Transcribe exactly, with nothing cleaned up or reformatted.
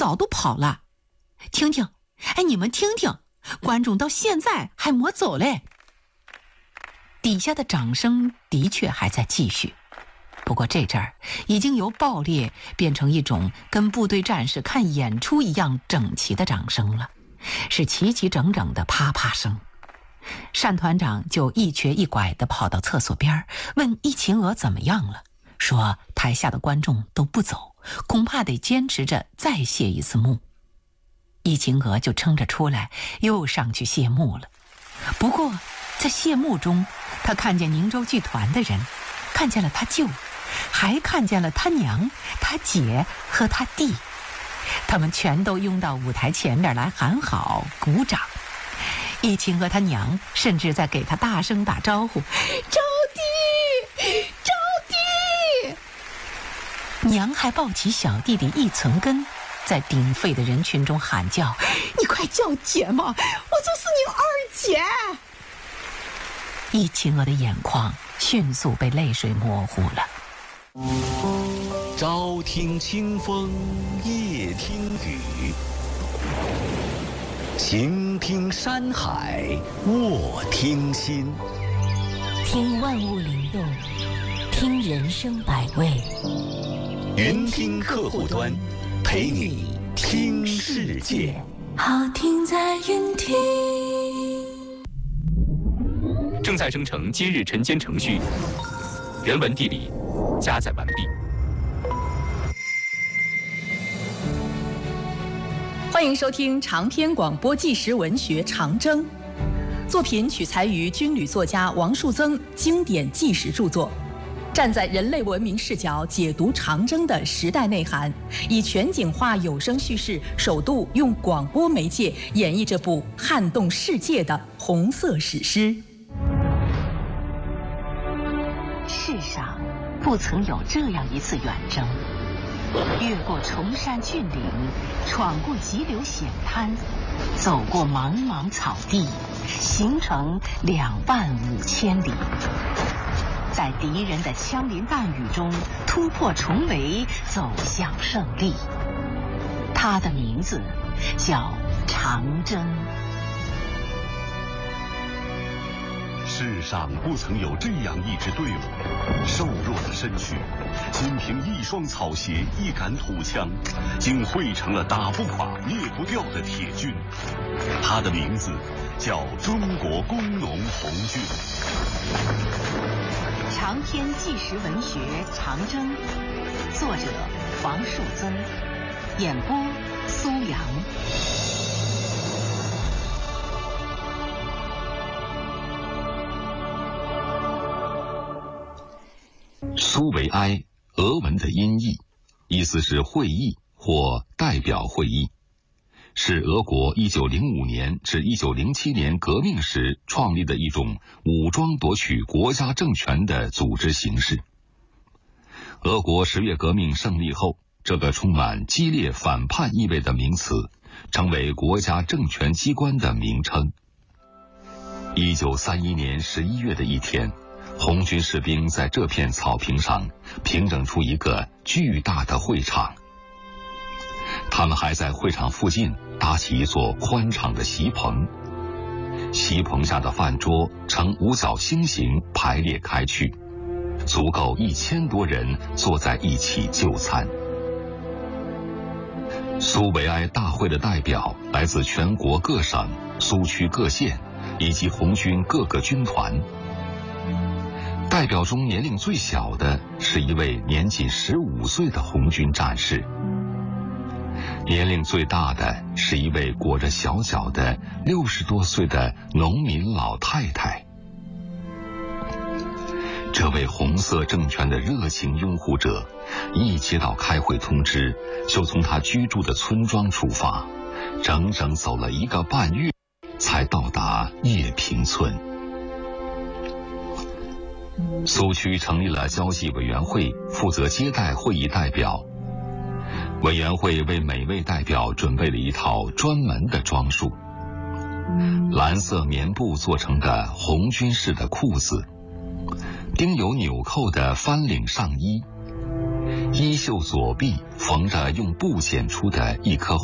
早都跑了。听听，哎，你们听听，观众到现在还没走嘞。底下的掌声的确还在继续，不过这阵儿已经由爆裂变成一种跟部队战士看演出一样整齐的掌声了，是齐齐整整的啪啪声。单团长就一瘸一拐地跑到厕所边，问易秦娥怎么样了，说台下的观众都不走，恐怕得坚持着再谢一次幕。易秦娥就撑着出来，又上去谢幕了。不过在谢幕中，他看见宁州剧团的人，看见了他舅，还看见了他娘、他姐和他弟，他们全都拥到舞台前面来喊好、鼓掌。易秦和他娘甚至在给他大声打招呼：“招弟，招弟！”娘还抱起小弟弟易存根，在鼎沸的人群中喊叫：“你快叫姐嘛，我就是你二姐！”易秦娥的眼眶迅速被泪水模糊了。 朝听清风，夜听雨，行听山海，卧听心。 听万物灵动，听人生百味。 云听客户端，陪你听世界。 好听在云听。 正在生成今日晨间程序，人文地理加载完毕。 欢迎收听长篇广播纪实文学《长征》，作品取材于军旅作家王树增经典纪实著作，站在人类文明视角解读长征的时代内涵，以全景化有声叙事，首度用广播媒介演绎这部撼动世界的红色史诗。 世上不曾有这样一次远征，越过崇山峻岭，闯过急流险滩，走过茫茫草地，行程两万五千里，在敌人的枪林弹雨中突破重围，走向胜利。他的名字叫长征。 世上不曾有这样一支队伍，瘦弱的身躯，仅凭一双草鞋、一杆土枪，竟汇成了打不垮、灭不掉的铁军。他的名字叫中国工农红军。 长篇纪实文学《长征》，作者王树增，演播苏阳。 苏维埃，俄文的音译，意思是会议或代表会议，是俄国一九零五年至一九零七年革命时创立的一种武装夺取国家政权的组织形式。俄国十月革命胜利后，这个充满激烈反叛意味的名词成为国家政权机关的名称。一九三一年十一月的一天，红军士兵在这片草坪上平整出一个巨大的会场，他们还在会场附近搭起一座宽敞的席棚，席棚下的饭桌呈五角星形排列开去，足够一千多人坐在一起就餐。苏维埃大会的代表来自全国各省、苏区各县以及红军各个军团。代表中年龄最小的是一位年仅十五岁的红军战士，年龄最大的是一位裹着小脚的六十多岁的农民老太太。这位红色政权的热情拥护者，一接到开会通知，就从他居住的村庄出发，整整走了一个半月，才到达叶平村。苏区成立了交际委员会，负责接待会议代表。委员会为每位代表准备了一套专门的装束：蓝色棉布做成的红军式的裤子，钉有纽扣的翻领上衣，衣袖左臂缝着用布剪出的一颗